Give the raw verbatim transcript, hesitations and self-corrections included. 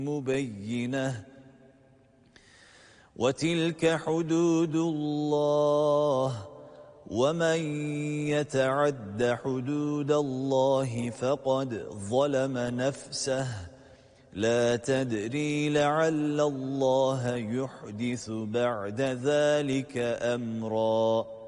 مبينة وتلك حدود الله ومن يتعد حدود الله فقد ظلم نفسه لا تدري لعل الله يحدث بعد ذلك أمرا